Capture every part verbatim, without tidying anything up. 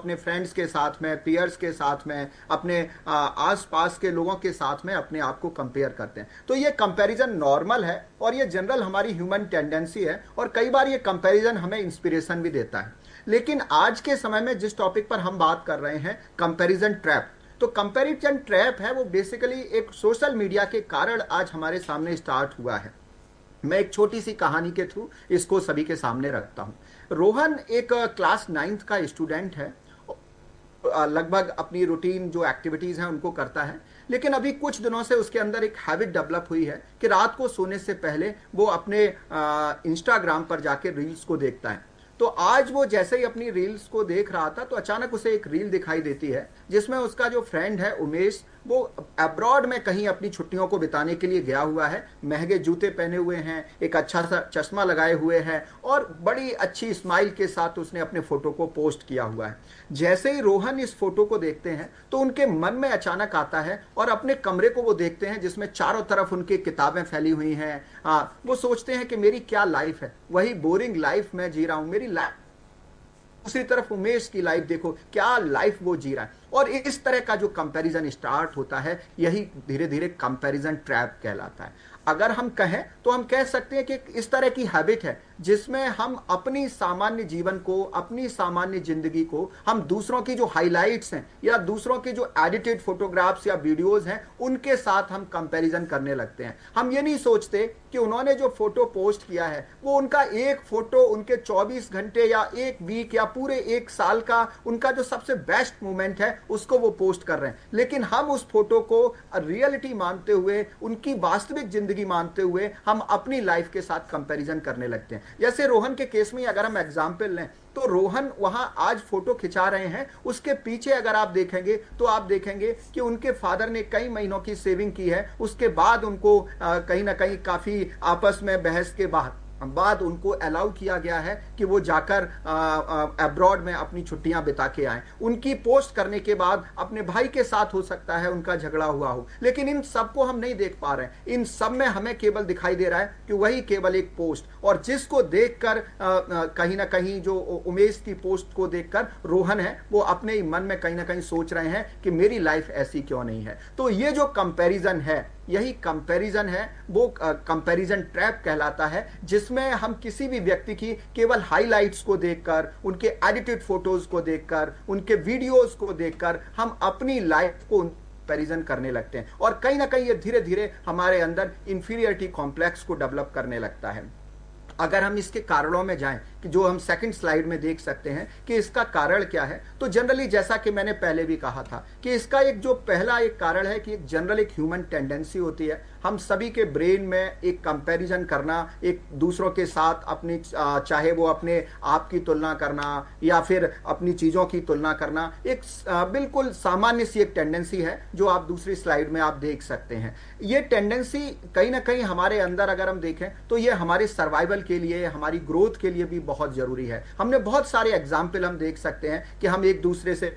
अपने फ्रेंड्स के साथ में, पीयर्स के साथ में, अपने आ, आसपास के लोगों के साथ में अपने आप को कंपेयर करते हैं। तो ये कंपैरिजन नॉर्मल है और ये जनरल हमारी ह्यूमन टेंडेंसी है, और कई बार ये कंपैरिजन हमें इंस्पिरेशन भी देता है। लेकिन आज के समय में जिस टॉपिक पर हम बात कर रहे हैं, कंपैरिजन ट्रैप, तो कंपैरिजन ट्रैप है वो बेसिकली एक सोशल मीडिया के कारण आज हमारे सामने स्टार्ट हुआ है। मैं एक छोटी सी कहानी के थ्रू इसको सभी के सामने रखता हूं। रोहन एक क्लास नाइन्थ का स्टूडेंट है, लगभग अपनी रूटीन जो एक्टिविटीज हैं उनको करता है, लेकिन अभी कुछ दिनों से उसके अंदर एक हैबिट डेवलप हुई है कि रात को सोने से पहले वो अपने इंस्टाग्राम पर जाके रील्स को देखता है। तो आज वो जैसे ही अपनी रील्स को देख रहा था तो अचानक उसे एक रील दिखाई देती है जिसमें उसका जो फ्रेंड है उमेश, वो अब्रॉड में कहीं अपनी छुट्टियों को बिताने के लिए गया हुआ है, महंगे जूते पहने हुए हैं, एक अच्छा सा चश्मा लगाए हुए हैं और बड़ी अच्छी स्माइल के साथ उसने अपने फोटो को पोस्ट किया हुआ है। जैसे ही रोहन इस फोटो को देखते हैं तो उनके मन में अचानक आता है और अपने कमरे को वो देखते हैं जिसमें चारों तरफ उनकी किताबें फैली हुई हैं। आ, वो सोचते हैं कि मेरी क्या लाइफ है, वही बोरिंग लाइफ मैं जी रहा हूं, मेरी लाइफ। दूसरी तरफ उमेश की लाइफ देखो, क्या लाइफ वो जी रहा है। और इस तरह का जो कंपैरिजन स्टार्ट होता है, यही धीरे धीरे कंपैरिजन ट्रैप कहलाता है। अगर हम कहें तो हम कह सकते हैं कि इस तरह की हैबिट है जिसमें हम अपनी सामान्य जीवन को, अपनी सामान्य जिंदगी को हम दूसरों की जो हाइलाइट्स हैं या दूसरों की जो एडिटेड फोटोग्राफ्स या वीडियोस हैं उनके साथ हम कंपैरिजन करने लगते हैं। हम ये नहीं सोचते कि उन्होंने जो फोटो पोस्ट किया है वो उनका एक फोटो उनके चौबीस घंटे या एक वीक या पूरे एक साल का उनका जो सबसे बेस्ट मोमेंट है उसको वो पोस्ट कर रहे हैं। लेकिन हम उस फोटो को रियलिटी मानते हुए, उनकी वास्तविक जिंदगी मानते हुए हम अपनी लाइफ के साथ कंपैरिजन करने लगते हैं। जैसे रोहन के केस में अगर हम एग्जांपल लें तो रोहन वहां आज फोटो खिंचा रहे हैं, उसके पीछे अगर आप देखेंगे तो आप देखेंगे कि उनके फादर ने कई महीनों की सेविंग की है। उसके बाद उनको कहीं ना कहीं काफी आपस में बहस के बाद बाद उनको अलाउ किया गया है कि वो जाकर अब्रॉड में अपनी छुट्टियां बिता के आए। उनकी पोस्ट करने के बाद अपने भाई के साथ हो सकता है उनका झगड़ा हुआ हो, लेकिन इन सबको हम नहीं देख पा रहे हैं। इन सब में हमें केवल दिखाई दे रहा है कि वही केवल एक पोस्ट, और जिसको देखकर कहीं ना कहीं जो उमेश की पोस्ट को देखकर रोहन है वो अपने ही मन में कहीं ना कहीं सोच रहे हैं कि मेरी लाइफ ऐसी क्यों नहीं है। तो ये जो कंपैरिजन है, यही कंपैरिजन है, वो कंपैरिजन ट्रैप कहलाता है, जिसमें हम किसी भी व्यक्ति की केवल हाइलाइट्स को देखकर, उनके एडिटेड फोटोज को देखकर, उनके वीडियोस को देखकर हम अपनी लाइफ को कंपैरिजन करने लगते हैं, और कहीं ना कहीं ये धीरे धीरे हमारे अंदर इंफीरियरिटी कॉम्प्लेक्स को डेवलप करने लगता है। अगर हम इसके कारणों में जाएं कि जो हम सेकंड स्लाइड में देख सकते हैं कि इसका कारण क्या है, तो जनरली जैसा कि मैंने पहले भी कहा था कि इसका एक जो पहला एक कारण है कि एक जनरल एक ह्यूमन टेंडेंसी होती है। हम सभी के ब्रेन में एक कंपैरिजन करना, एक दूसरों के साथ अपनी, चाहे वो अपने आप की तुलना करना या फिर अपनी चीजों की तुलना करना, एक बिल्कुल सामान्य सी एक टेंडेंसी है जो आप दूसरी स्लाइड में आप देख सकते हैं। ये टेंडेंसी कहीं ना कहीं हमारे अंदर अगर हम देखें तो ये हमारे सर्वाइवल के लिए, हमारी ग्रोथ के लिए भी बहुत जरूरी है। हमने बहुत सारे एग्जाम्पल हम देख सकते हैं कि हम एक दूसरे से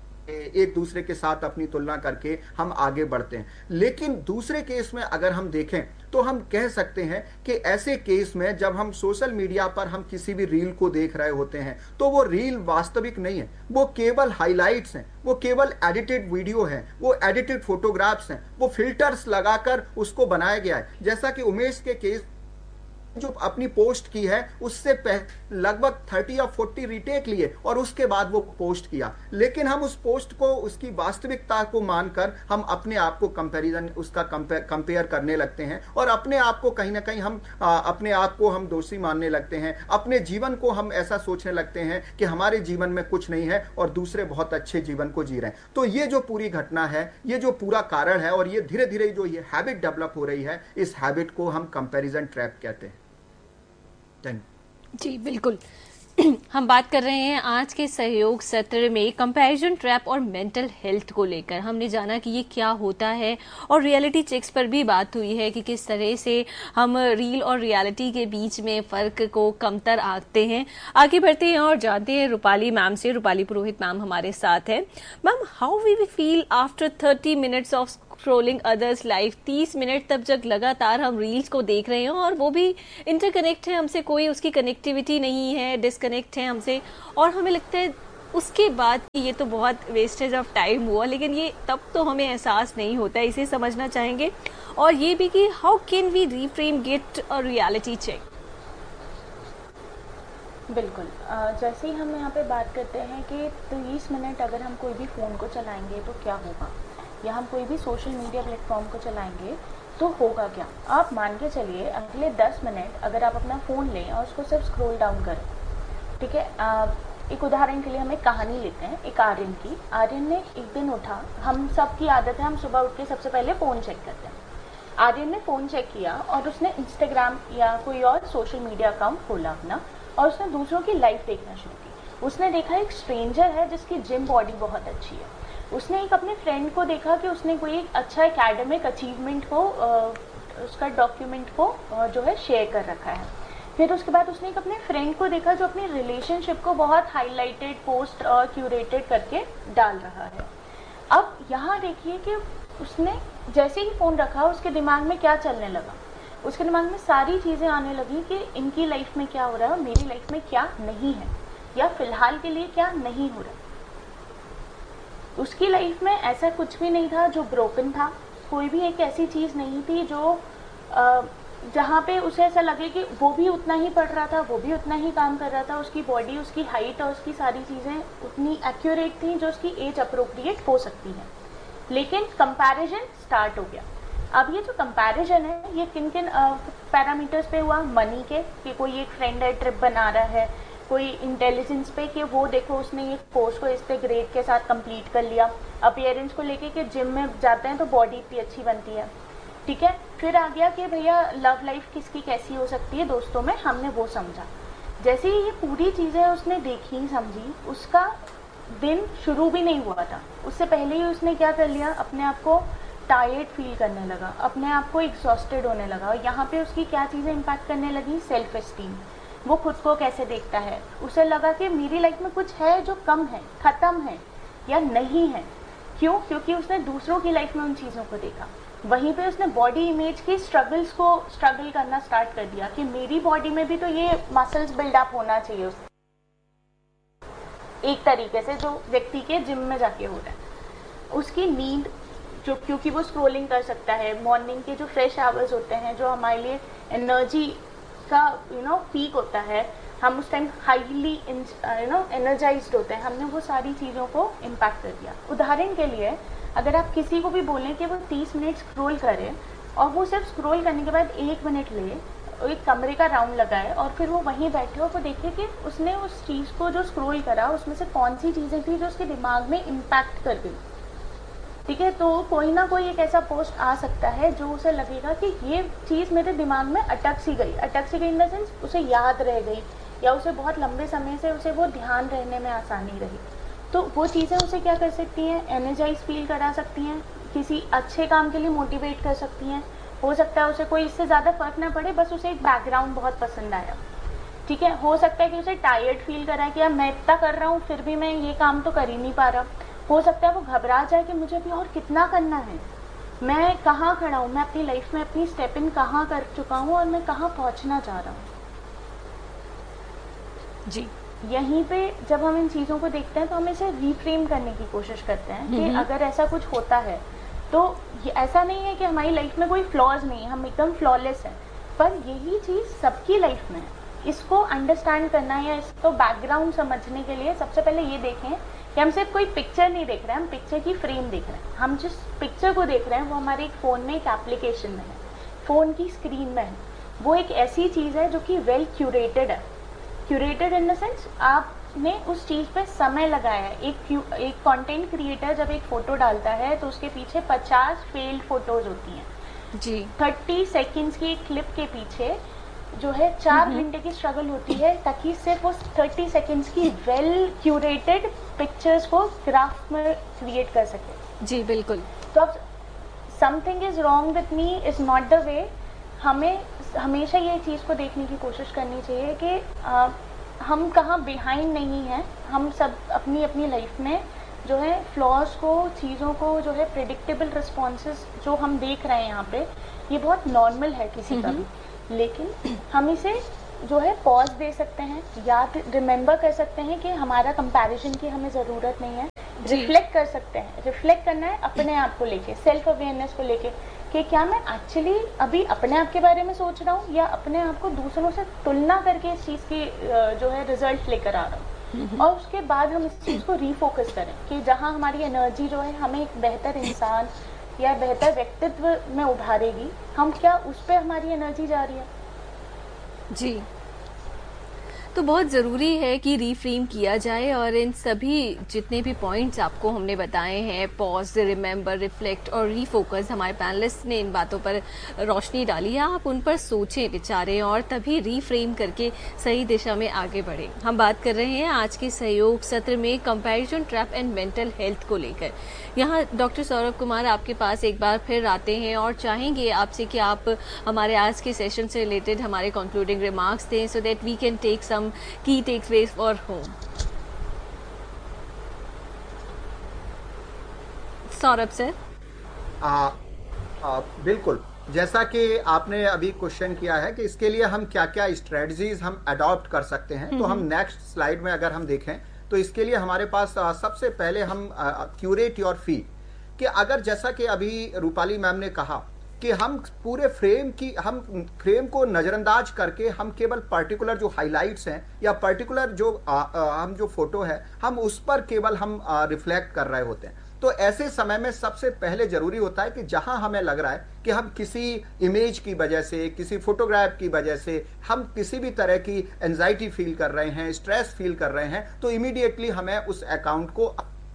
एक दूसरे के साथ अपनी तुलना करके हम आगे बढ़ते हैं। लेकिन दूसरे केस में अगर हम देखें तो हम कह सकते हैं कि ऐसे केस में जब हम सोशल मीडिया पर हम किसी भी रील को देख रहे होते हैं तो वो रील वास्तविक नहीं है, वो केवल हाइलाइट्स हैं, वो केवल एडिटेड वीडियो है, वो एडिटेड फोटोग्राफ्स हैं, वो फिल्टर्स लगाकर उसको बनाया गया है। जैसा कि उमेश के केस जो अपनी पोस्ट की है उससे पहले लगभग तीस या चालीस रीटेक लिए और उसके बाद वो पोस्ट किया, लेकिन हम उस पोस्ट को, उसकी वास्तविकता को मानकर हम अपने आप को कंपैरिजन, उसका कंपेयर करने लगते हैं और अपने आप को कहीं ना कहीं हम आ, अपने आप को हम दोषी मानने लगते हैं। अपने जीवन को हम ऐसा सोचने लगते हैं कि हमारे जीवन में कुछ नहीं है और दूसरे बहुत अच्छे जीवन को जी रहे हैं। तो ये जो पूरी घटना है, ये जो पूरा कारण है, और ये धीरे धीरे जो ये हैबिट डेवलप हो रही है, इस हैबिट को हम कंपैरिजन ट्रैप कहते हैं। जी बिल्कुल। हम बात कर रहे हैं आज के सहयोग सत्र में कंपैरिजन ट्रैप और मेंटल हेल्थ को लेकर। हमने जाना कि ये क्या होता है और रियलिटी चेक्स पर भी बात हुई है कि किस तरह से हम रील और रियलिटी के बीच में फ़र्क को कमतर आंकते हैं। आगे बढ़ते हैं और जानते हैं रूपाली मैम से। रूपाली पुरोहित मैम हमारे साथ है। Ma'am, how we we feel after thirty minutes of scrolling others life. तीस मिनट तक जब लगातार हम रील्स को देख रहे हैं और वो भी इंटरकनेक्ट है हमसे, कोई उसकी कनेक्टिविटी नहीं है, डिस्कनेक्ट है हमसे, और हमें लगता है उसके बाद ये तो बहुत वेस्टेज ऑफ टाइम हुआ, लेकिन ये तब तो हमें एहसास नहीं होता, इसे समझना चाहेंगे। और ये भी कि how can we reframe get a reality check. बिल्कुल, जैसे ही हम यहाँ पे बात करते हैं कि तीस मिनट अगर हम कोई भी फ़ोन को चलाएंगे तो क्या होगा, या हम कोई भी सोशल मीडिया प्लेटफॉर्म को चलाएंगे तो होगा क्या। आप मान के चलिए अगले दस मिनट अगर आप अपना फ़ोन लें और उसको सिर्फ स्क्रॉल डाउन करें, ठीक है। एक उदाहरण के लिए हम एक कहानी लेते हैं, एक आर्यन की। आर्यन ने एक दिन उठा, हम सब की आदत है हम सुबह उठ के सबसे पहले फ़ोन चेक करते हैं। आर्यन ने फ़ोन चेक किया और उसने इंस्टाग्राम या कोई और सोशल मीडिया अकाउंट खोला अपना, और उसने दूसरों की लाइफ देखना शुरू की। उसने देखा एक स्ट्रेंजर है जिसकी जिम बॉडी बहुत अच्छी है। उसने एक अपने फ्रेंड को देखा कि उसने कोई एक अच्छा एकेडमिक अचीवमेंट को उसका डॉक्यूमेंट को जो है शेयर कर रखा है। फिर उसके बाद उसने एक अपने फ्रेंड को देखा जो अपनी रिलेशनशिप को बहुत हाईलाइटेड पोस्ट और क्यूरेटेड करके डाल रहा है। अब यहाँ देखिए कि उसने जैसे ही फ़ोन रखा उसके दिमाग में क्या चलने लगा। उसके दिमाग में सारी चीज़ें आने लगी कि इनकी लाइफ में क्या हो रहा है और मेरी लाइफ में क्या नहीं है, या फिलहाल के लिए क्या नहीं हो रहा। उसकी लाइफ में ऐसा कुछ भी नहीं था जो ब्रोकन था, कोई भी एक ऐसी चीज़ नहीं थी जो जहाँ पे उसे ऐसा लगे कि वो भी उतना ही पढ़ रहा था, वो भी उतना ही काम कर रहा था, उसकी बॉडी, उसकी हाइट और उसकी सारी चीज़ें उतनी एक्यूरेट थी जो उसकी एज अप्रोप्रिएट हो सकती है। लेकिन कंपैरिजन स्टार्ट हो गया। अब ये जो कंपैरिजन है ये किन किन पैरामीटर्स पे हुआ। मनी के, कि कोई एक फ्रेंड है ट्रिप बना रहा है, कोई इंटेलिजेंस पे कि वो देखो उसने ये कोर्स को इतने ग्रेड के साथ कंप्लीट कर लिया। अपीयरेंस को लेके कि जिम में जाते हैं तो बॉडी इतनी अच्छी बनती है, ठीक है। फिर आ गया कि भैया लव लाइफ किसकी कैसी हो सकती है दोस्तों में, हमने वो समझा। जैसे ही ये पूरी चीज़ें उसने देखी समझी, उसका दिन शुरू भी नहीं हुआ था, उससे पहले ही उसने क्या कर लिया, अपने आप को टायर्ड फील करने लगा, अपने आप को एग्जॉस्टेड होने लगा। और यहाँ पे उसकी क्या चीज़ें इम्पैक्ट करने लगी, सेल्फ एस्टीम। वो खुद को कैसे देखता है, उसे लगा कि मेरी लाइफ में कुछ है जो कम है, ख़त्म है या नहीं है। क्यों? क्योंकि उसने दूसरों की लाइफ में उन चीज़ों को देखा। वहीं पे उसने बॉडी इमेज की स्ट्रगल्स को स्ट्रगल करना स्टार्ट कर दिया कि मेरी बॉडी में भी तो ये मसल्स बिल्डअप होना चाहिए उस एक तरीके से जो व्यक्ति के जिम में जाके हो रहा है। उसकी नींद जो, क्योंकि वो स्क्रोलिंग कर सकता है, मॉर्निंग के जो फ्रेश आवर्स होते हैं जो हमारे लिए एनर्जी का यू नो पीक होता है, हम उस time highly you know energised होते हैं, हमने वो सारी चीज़ों को इम्पैक्ट कर दिया। उदाहरण के लिए अगर आप किसी को भी बोलें कि वो तीस मिनट स्क्रॉल करे और वो सिर्फ स्क्रॉल करने के बाद एक मिनट ले, एक कमरे का राउंड लगाए और फिर वो वहीं बैठे और वो देखे कि उसने उस चीज़ को जो स्क्रॉल करा उसमें से कौन सी चीज़ें थी जो उसके दिमाग में इम्पैक्ट कर गई, ठीक है। तो कोई ना कोई एक ऐसा पोस्ट आ सकता है जो उसे लगेगा कि ये चीज़ मेरे दिमाग में अटक सी गई, अटक सी गई इन द सेंस उसे याद रह गई, या उसे बहुत लंबे समय से उसे वो ध्यान रहने में आसानी रही। तो वो चीज़ें उसे क्या कर सकती हैं, एनर्जाइज फील करा सकती हैं, किसी अच्छे काम के लिए मोटिवेट कर सकती हैं। हो सकता है उसे कोई इससे ज़्यादा फर्क ना पड़े, बस उसे एक बैकग्राउंड बहुत पसंद आया, ठीक है। हो सकता है कि उसे टायर्ड फील करा कि यार मैं इतना कर रहा हूँ फिर भी मैं ये काम तो कर ही नहीं पा रहा। हो सकता है वो घबरा जाए कि मुझे अभी और कितना करना है, मैं कहाँ खड़ा हूँ, मैं अपनी लाइफ में अपनी स्टेप इन कहाँ कर चुका हूँ और मैं कहाँ पहुँचना चाह रहा हूँ। जी, यहीं पे जब हम इन चीज़ों को देखते हैं तो हम इसे रीफ्रेम करने की कोशिश करते हैं कि अगर ऐसा कुछ होता है तो ये ऐसा नहीं है कि हमारी लाइफ में कोई फ्लॉज नहीं है, हम एकदम फ्लॉलेस हैं, पर यही चीज़ सबकी लाइफ में है। इसको अंडरस्टैंड करना या इसको बैकग्राउंड समझने के लिए सबसे पहले ये देखें कि हम सिर्फ कोई पिक्चर नहीं देख रहे हैं, हम पिक्चर की फ्रेम देख रहे हैं। हम जिस पिक्चर को देख रहे हैं वो हमारे एक फ़ोन में एक एप्लीकेशन में है, फ़ोन की स्क्रीन में है। वो एक ऐसी चीज़ है जो कि वेल क्यूरेटेड है। क्यूरेटेड इन द सेंस आपने उस चीज़ पे समय लगाया है। एक एक कंटेंट क्रिएटर जब एक फ़ोटो डालता है तो उसके पीछे पचास फेल्ड फोटोज़ होती हैं जी। तीस सेकंड्स की एक क्लिप के पीछे जो है चार घंटे की स्ट्रगल होती है ताकि सिर्फ उस तीस सेकंड्स की वेल क्यूरेटेड पिक्चर्स को ग्राफ में क्रिएट कर सके। जी बिल्कुल। तो अब something is wrong with me is not the way. हमें हमेशा ये चीज़ को देखने की कोशिश करनी चाहिए कि आ, हम कहाँ बिहाइंड नहीं हैं। हम सब अपनी अपनी लाइफ में जो है फ्लॉज को, चीज़ों को जो है प्रिडिक्टेबल रिस्पॉन्सेस जो हम देख रहे हैं यहाँ पे, ये बहुत नॉर्मल है किसी का भी, लेकिन हम इसे जो है पॉज दे सकते हैं, याद रिमेंबर कर सकते हैं कि हमारा कंपैरिजन की हमें ज़रूरत नहीं है, रिफ्लेक्ट कर सकते हैं। रिफ्लेक्ट करना है अपने आप को लेके, सेल्फ अवेयरनेस को लेके कि क्या मैं एक्चुअली अभी अपने आप के बारे में सोच रहा हूँ या अपने आप को दूसरों से तुलना करके इस चीज़ की जो है रिजल्ट लेकर आ रहा हूँ। और उसके बाद हम इस चीज़ को रीफोकस करें कि जहाँ हमारी एनर्जी जो है हमें एक बेहतर इंसान या बेहतर व्यक्तित्व में उभारेगी, हम क्या उस पर हमारी एनर्जी जा रही है। जी, तो बहुत ज़रूरी है कि रीफ्रेम किया जाए और इन सभी जितने भी पॉइंट्स आपको हमने बताए हैं, पॉज, रिमेंबर, रिफ्लेक्ट और रीफोकस, हमारे पैनलिस्ट ने इन बातों पर रोशनी डाली है। आप उन पर सोचें, विचारें और तभी रीफ्रेम करके सही दिशा में आगे बढ़ें। हम बात कर रहे हैं आज के सहयोग सत्र में comparison trap and mental health को लेकर। यहाँ डॉक्टर सौरभ कुमार आपके पास एक बार फिर आते हैं और चाहेंगे आपसे कि आप हमारे आज के सेशन से रिलेटेड हमारे कंक्लूडिंग रिमार्क्स दें, so that we can take some key takeaways for home. Saurabh sir. आ, आ, बिल्कुल, जैसा कि आपने अभी क्वेश्चन किया है कि इसके लिए हम क्या क्या स्ट्रेटजीज हम अडॉप्ट कर सकते हैं, तो हम नेक्स्ट स्लाइड में अगर हम देखें तो इसके लिए हमारे पास आ, सबसे पहले हम क्यूरेट योर फीड, कि अगर जैसा कि अभी रूपाली मैम ने कहा कि हम पूरे फ्रेम की हम फ्रेम को नज़रअंदाज करके हम केवल पर्टिकुलर जो हाइलाइट्स हैं या पर्टिकुलर जो आ, आ, हम जो फोटो है हम उस पर केवल हम रिफ्लेक्ट कर रहे होते हैं। तो ऐसे समय में सबसे पहले जरूरी होता है कि जहां हमें लग रहा है कि हम किसी इमेज की वजह से, किसी फोटोग्राफ की वजह से हम किसी भी तरह की एंजाइटी फील कर रहे हैं, स्ट्रेस फील कर रहे हैं, तो इमीडिएटली हमें उस अकाउंट को।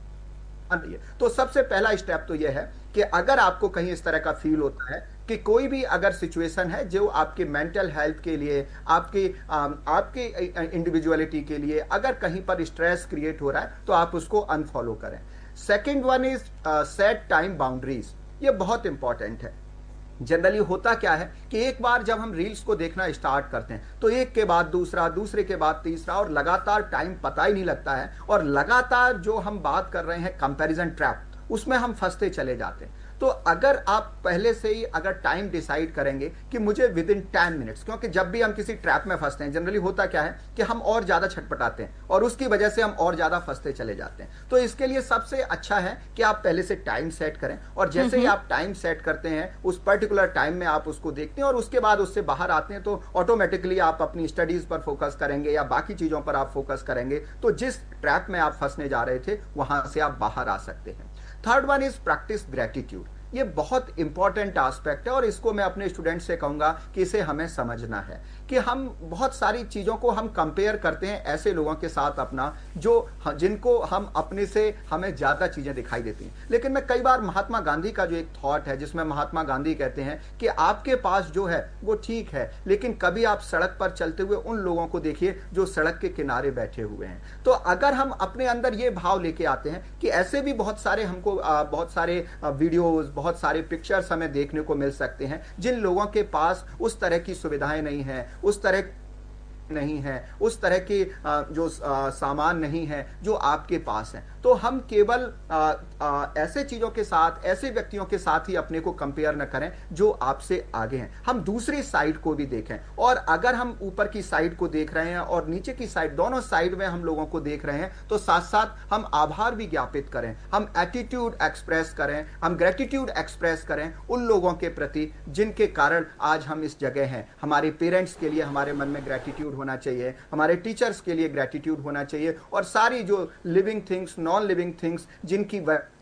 तो सबसे पहला स्टेप तो यह है कि अगर आपको कहीं इस तरह का फील होता है कि कोई भी अगर सिचुएशन है जो आपके मेंटल हेल्थ के लिए, आपकी आपके इंडिविजुअलिटी के लिए अगर कहीं पर स्ट्रेस क्रिएट हो रहा है, तो आप उसको अनफॉलो करें। Second one is set time boundaries. ये बहुत इंपॉर्टेंट है। जनरली होता क्या है कि एक बार जब हम रील्स को देखना स्टार्ट करते हैं तो एक के बाद दूसरा, दूसरे के बाद तीसरा, और लगातार टाइम पता ही नहीं लगता है, और लगातार जो हम बात कर रहे हैं कंपैरिजन ट्रैप, उसमें हम फंसते चले जाते हैं। तो अगर आप पहले से ही अगर टाइम डिसाइड करेंगे कि मुझे विद इन टेन मिनट्स, क्योंकि जब भी हम किसी ट्रैप में फंसते हैं जनरली होता क्या है कि हम और ज्यादा छटपटाते हैं और उसकी वजह से हम और ज्यादा फंसते चले जाते हैं। तो इसके लिए सबसे अच्छा है कि आप पहले से टाइम सेट करें, और जैसे ही आप टाइम सेट करते हैं उस पर्टिकुलर टाइम में आप उसको देखते हैं और उसके बाद उससे बाहर आते हैं, तो ऑटोमेटिकली आप अपनी स्टडीज पर फोकस करेंगे या बाकी चीजों पर आप फोकस करेंगे, तो जिस ट्रैप में आप फंसने जा रहे थे वहां से आप बाहर आ सकते हैं। Third one is practice gratitude. ये बहुत इंपॉर्टेंट एस्पेक्ट है और इसको मैं अपने स्टूडेंट से कहूंगा कि इसे हमें समझना है कि हम बहुत सारी चीजों को हम कंपेयर करते हैं ऐसे लोगों के साथ अपना जो जिनको हम अपने से हमें ज्यादा चीजें दिखाई देती हैं। लेकिन मैं कई बार महात्मा गांधी का जो एक थॉट है जिसमें महात्मा गांधी कहते हैं कि आपके पास जो है वो ठीक है, लेकिन कभी आप सड़क पर चलते हुए उन लोगों को देखिए जो सड़क के किनारे बैठे हुए हैं। तो अगर हम अपने अंदर ये भाव लेके आते हैं कि ऐसे भी बहुत सारे हमको बहुत सारे वीडियोज, बहुत सारे पिक्चर्स हमें देखने को मिल सकते हैं जिन लोगों के पास उस तरह की सुविधाएं नहीं है, उस तरह नहीं है, उस तरह के जो सामान नहीं है जो आपके पास है, तो हम केवल आ, आ, ऐसे चीजों के साथ, ऐसे व्यक्तियों के साथ ही अपने को कंपेयर न करें जो आपसे आगे हैं। हम दूसरी साइड को भी देखें, और अगर हम ऊपर की साइड को देख रहे हैं और नीचे की साइड, दोनों साइड में हम लोगों को देख रहे हैं, तो साथ साथ हम आभार भी ज्ञापित करें, हम एटीट्यूड एक्सप्रेस करें, हम ग्रेटिट्यूड एक्सप्रेस करें उन लोगों के प्रति जिनके कारण आज हम इस जगह हैं। हमारे पेरेंट्स के लिए हमारे मन में ग्रेटिट्यूड होना चाहिए, हमारे टीचर्स के लिए ग्रेटिट्यूड होना चाहिए, और सारी जो living things, non living things जिनकी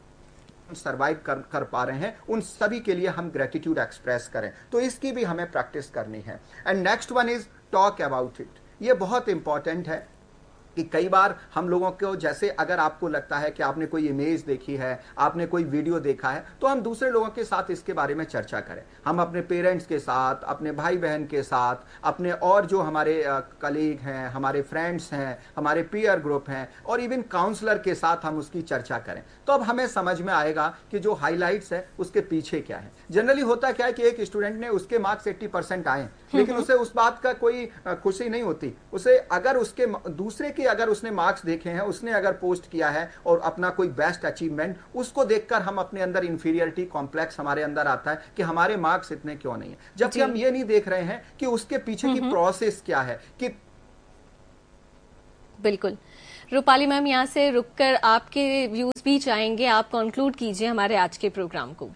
सरवाइव कर, कर पा रहे हैं, उन सभी के लिए हम ग्रेटिट्यूड एक्सप्रेस करें। तो इसकी भी हमें प्रैक्टिस करनी है। And next one is talk about it. ये बहुत इंपॉर्टेंट है कि कई बार हम लोगों को, जैसे अगर आपको लगता है कि आपने कोई इमेज देखी है, आपने कोई वीडियो देखा है, तो हम दूसरे लोगों के साथ इसके बारे में चर्चा करें। हम अपने पेरेंट्स के साथ, अपने भाई बहन के साथ, अपने और जो हमारे कलीग हैं, हमारे फ्रेंड्स हैं, हमारे पीयर ग्रुप हैं, और इवन काउंसलर के साथ हम उसकी चर्चा करें। तो अब हमें समझ में आएगा कि जो हाईलाइट्स है उसके पीछे क्या है। जनरली होता क्या है कि एक स्टूडेंट ने, उसके मार्क्स एट्टी परसेंट आए, लेकिन उसे उस बात का कोई खुशी नहीं होती। उसे अगर उसके दूसरे के अगर उसने मार्क्स देखे हैं, उसने अगर पोस्ट किया है और अपना कोई बेस्ट अचीवमेंट, उसको देखकर हम अपने अंदर इंफीरियरिटी कॉम्प्लेक्स हमारे अंदर आता है कि हमारे मार्क्स इतने क्यों नहीं है, जबकि हम ये नहीं देख रहे हैं कि उसके पीछे की प्रोसेस क्या है। कि बिल्कुल रूपाली मैम, यहाँ से रुककर आपके व्यूज भी चाहेंगे, आप कंक्लूड कीजिए हमारे आज के प्रोग्राम को।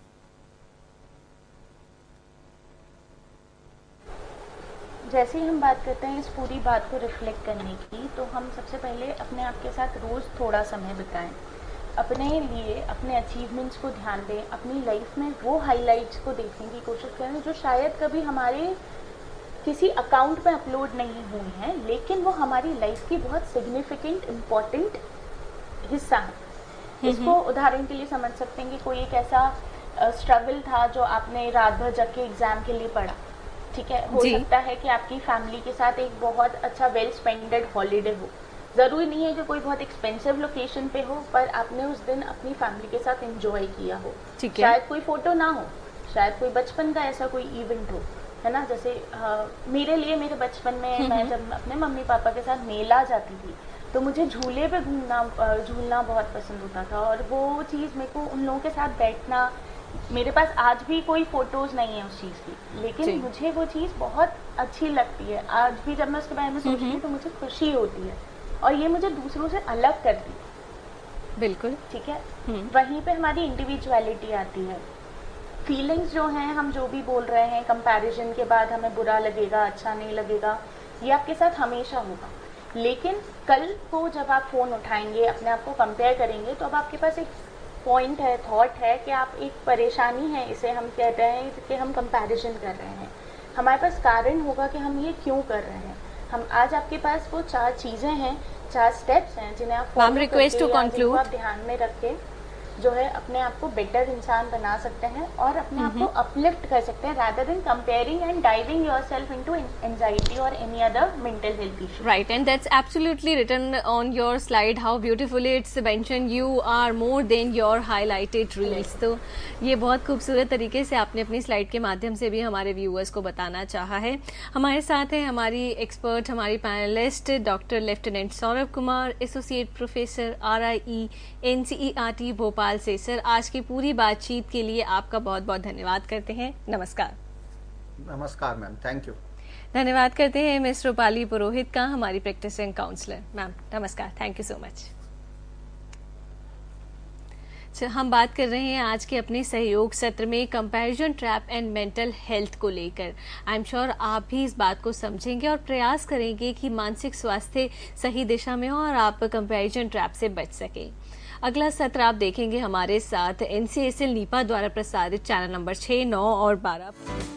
जैसे ही हम बात करते हैं इस पूरी बात को रिफ्लेक्ट करने की, तो हम सबसे पहले अपने आप के साथ रोज़ थोड़ा समय बिताएं, अपने लिए अपने अचीवमेंट्स को ध्यान दें, अपनी लाइफ में वो हाइलाइट्स को देखने की कोशिश करें जो शायद कभी हमारे किसी अकाउंट में अपलोड नहीं हुई हैं, लेकिन वो हमारी लाइफ की बहुत सिग्निफिकेंट इम्पॉर्टेंट हिस्सा है। इसको उदाहरण के लिए समझ सकते हैं कि कोई एक ऐसा स्ट्रगल था जो आपने रात भर जग के एग्जाम के लिए पढ़ा, ठीक है। हो सकता है कि आपकी फैमिली के साथ एक बहुत अच्छा वेल स्पेंडेड हॉलीडे हो, ज़रूरी नहीं है कि कोई बहुत एक्सपेंसिव लोकेशन पे हो, पर आपने उस दिन अपनी फैमिली के साथ एंजॉय किया हो। शायद कोई फोटो ना हो, शायद कोई बचपन का ऐसा कोई इवेंट हो, है ना। जैसे आ, मेरे लिए मेरे बचपन में मैं जब अपने मम्मी पापा के साथ मेला जाती थी तो मुझे झूले पे घूमना झूलना बहुत पसंद होता था, और वो चीज़ मेरे को उन लोगों के साथ बैठना, मेरे पास आज भी कोई फोटोज नहीं है उस चीज़ की, लेकिन मुझे वो चीज़ बहुत अच्छी लगती है। आज भी जब मैं उसके बारे में सोचती हूँ तो मुझे खुशी होती है, और ये मुझे दूसरों से अलग करती है। बिल्कुल ठीक है। वहीं पे हमारी इंडिविजुअलिटी आती है। फीलिंग्स जो हैं, हम जो भी बोल रहे हैं, कंपैरिजन के बाद हमें बुरा लगेगा, अच्छा नहीं लगेगा, ये आपके साथ हमेशा होगा। लेकिन कल को जब आप फ़ोन उठाएंगे, अपने आप को कंपेयर करेंगे, तो अब आपके पास एक पॉइंट है, थॉट है कि आप एक परेशानी है, इसे हम कहते हैं कि हम कंपैरिजन कर रहे हैं। हमारे पास कारण होगा कि हम ये क्यों कर रहे हैं। हम आज आपके पास वो चार चीज़ें हैं, चार स्टेप्स हैं जिन्हें आप फॉलो करके, आप ध्यान में रख के जो है अपने आप को बेटर इंसान बना सकते हैं और अपने आप को अपलिफ्ट कर सकते हैं, rather than comparing and diving yourself into anxiety or any other mental health issue. Right, and that's absolutely written on your slide. How beautifully it's mentioned. You are more than your highlighted reels. तो ये बहुत खूबसूरत तरीके से आपने अपनी slide के माध्यम से भी हमारे व्यूअर्स को बताना चाहा है। हमारे साथ हैं हमारी एक्सपर्ट, हमारी panelist doctor lieutenant Saurabh Kumar, associate professor are I E N C E R T Bhopal से। सर, आज की पूरी बातचीत के लिए आपका बहुत बहुत धन्यवाद करते हैं। नमस्कार। नमस्कार मैम, थैंक यू। धन्यवाद करते हैं मिस रूपाली पुरोहित का, हमारी प्रैक्टिसिंग काउंसलर। मैम नमस्कार, thank you so much. Sir, हम बात कर रहे हैं आज के अपने सहयोग सत्र में comparison trap and mental health को लेकर। आई एम श्योर आप भी इस बात को समझेंगे और प्रयास करेंगे कि मानसिक स्वास्थ्य सही दिशा में हो और आप कंपैरिजन ट्रैप से बच सके। अगला सत्र आप देखेंगे हमारे साथ N C S L Nipah द्वारा प्रसारित चैनल नंबर छह, नौ और बारह।